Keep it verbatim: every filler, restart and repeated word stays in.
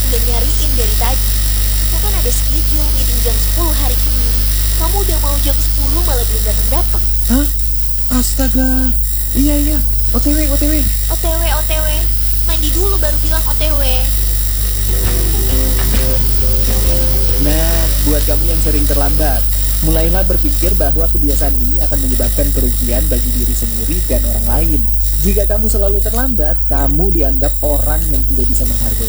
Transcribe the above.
udah nyariin dari tadi. Kita kan ada schedule meeting jam sepuluh hari ini. Kamu udah mau jam sepuluh malah belum datang-datang. Hah? Astaga. Iya, iya. O T W, O T W. O T W, O T W. Mandi dulu baru bilang O T W. Nah, buat kamu yang sering terlambat, mulailah berpikir bahwa kebiasaan ini akan menyebabkan kerugian bagi diri sendiri dan orang lain. Jika kamu selalu terlambat, kamu dianggap orang yang tidak bisa menghargai